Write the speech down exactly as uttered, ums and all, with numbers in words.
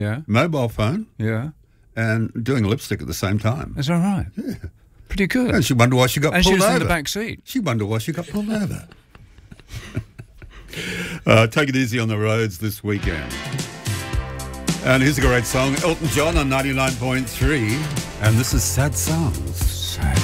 Yeah. mobile phone, Yeah. and doing lipstick at the same time. Is that right? Yeah. Pretty good. And she wondered why she got And she pulled was over. in the back seat. She wondered why she got pulled over. uh, take it easy on the roads this weekend. And here's a great song, Elton John on ninety-nine point three. And this is Sad Songs.